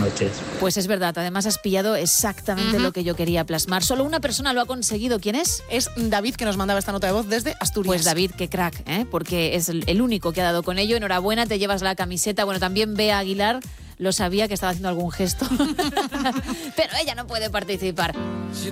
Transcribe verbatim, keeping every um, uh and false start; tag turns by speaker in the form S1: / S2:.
S1: noches.
S2: Pues es verdad, además has pillado exactamente uh-huh. lo que yo quería plasmar. Solo una persona lo ha conseguido. ¿Quién es?
S3: Es David, que nos mandaba esta nota de voz desde Asturias.
S2: Pues David, qué crack, ¿eh? Porque es el único que ha dado con ello. Enhorabuena, te llevas la camiseta. Bueno, también Bea Aguilar, lo sabía que estaba haciendo algún gesto, pero ella no puede participar.